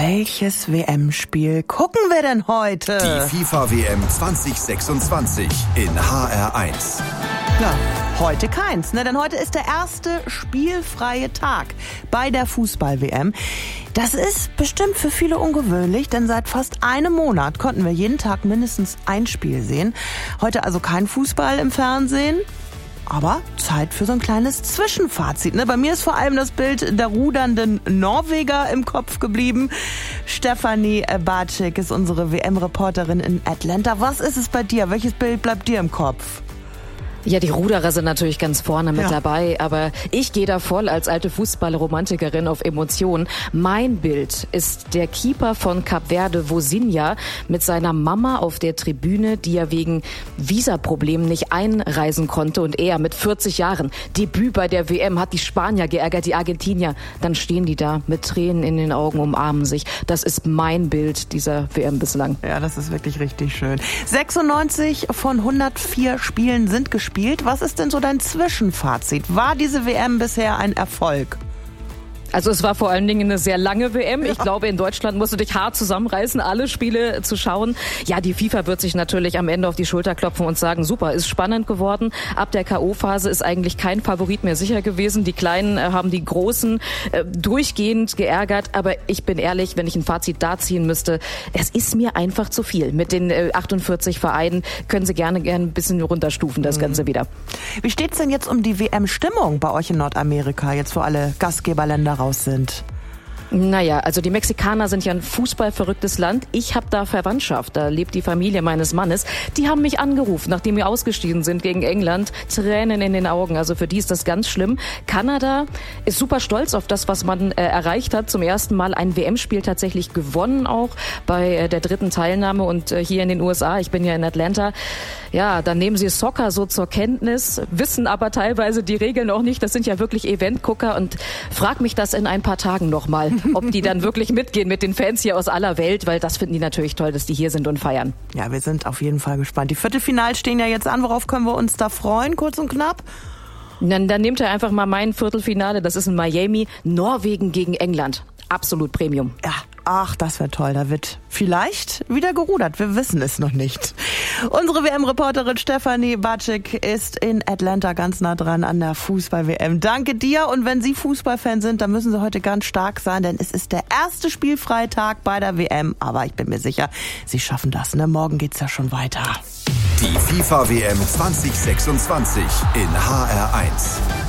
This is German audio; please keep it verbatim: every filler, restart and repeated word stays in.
Welches W M-Spiel gucken wir denn heute? Die FIFA-W M zwanzig sechsundzwanzig in H R eins. Ja, heute keins, ne? Denn heute ist der erste spielfreie Tag bei der Fußball-W M. Das ist bestimmt für viele ungewöhnlich, denn seit fast einem Monat konnten wir jeden Tag mindestens ein Spiel sehen. Heute also kein Fußball im Fernsehen. Aber Zeit für so ein kleines Zwischenfazit. Ne? Bei mir ist vor allem das Bild der rudernden Norweger im Kopf geblieben. Stefanie Barczyk ist unsere W M-Reporterin in Atlanta. Was ist es bei dir? Welches Bild bleibt dir im Kopf? Ja, die Ruderer sind natürlich ganz vorne mit ja. dabei, aber ich gehe da voll als alte Fußballromantikerin auf Emotionen. Mein Bild ist der Keeper von Kap Verde, Vozinha, mit seiner Mama auf der Tribüne, die ja wegen Visaproblemen nicht einreisen konnte, und er mit vierzig Jahren, Debüt bei der W M, hat die Spanier geärgert, die Argentinier. Dann stehen die da mit Tränen in den Augen, umarmen sich. Das ist mein Bild dieser W M bislang. Ja, das ist wirklich richtig schön. sechsundneunzig von hundertvier Spielen sind gespielt. Was ist denn so dein Zwischenfazit? War diese W M bisher ein Erfolg? Also es war vor allen Dingen eine sehr lange W M. Ich glaube, in Deutschland musst du dich hart zusammenreißen, alle Spiele zu schauen. Ja, die FIFA wird sich natürlich am Ende auf die Schulter klopfen und sagen, super, ist spannend geworden. Ab der K O-Phase ist eigentlich kein Favorit mehr sicher gewesen. Die Kleinen äh, haben die Großen äh, durchgehend geärgert. Aber ich bin ehrlich, wenn ich ein Fazit da ziehen müsste, es ist mir einfach zu viel. Mit den äh, achtundvierzig Vereinen können Sie gerne, gerne ein bisschen runterstufen, das mhm. Ganze wieder. Wie steht's denn jetzt um die W M-Stimmung bei euch in Nordamerika, jetzt wo alle Gastgeberländer raus sind? Naja, also die Mexikaner sind ja ein fußballverrücktes Land. Ich habe da Verwandtschaft, da lebt die Familie meines Mannes. Die haben mich angerufen, nachdem wir ausgeschieden sind gegen England. Tränen in den Augen, also für die ist das ganz schlimm. Kanada ist super stolz auf das, was man äh, erreicht hat. Zum ersten Mal ein W M-Spiel tatsächlich gewonnen, auch bei äh, der dritten Teilnahme. Und äh, hier in den U S A, ich bin ja in Atlanta, ja, dann nehmen sie Soccer so zur Kenntnis, wissen aber teilweise die Regeln auch nicht. Das sind ja wirklich Eventgucker, und frag mich das in ein paar Tagen nochmal, ob die dann wirklich mitgehen mit den Fans hier aus aller Welt, weil das finden die natürlich toll, dass die hier sind und feiern. Ja, wir sind auf jeden Fall gespannt. Die Viertelfinals stehen ja jetzt an. Worauf können wir uns da freuen, kurz und knapp? Dann, dann nehmt ihr einfach mal mein Viertelfinale, das ist in Miami, Norwegen gegen England. Absolut Premium. Ja, ach, das wäre toll. Da wird vielleicht wieder gerudert. Wir wissen es noch nicht. Unsere W M-Reporterin Stefanie Barczyk ist in Atlanta ganz nah dran an der Fußball-W M. Danke dir. Und wenn Sie Fußballfan sind, dann müssen Sie heute ganz stark sein, denn es ist der erste spielfreie Tag bei der W M. Aber ich bin mir sicher, Sie schaffen das, ne? Morgen geht's ja schon weiter. Die FIFA-W M zwanzig sechsundzwanzig in H R eins.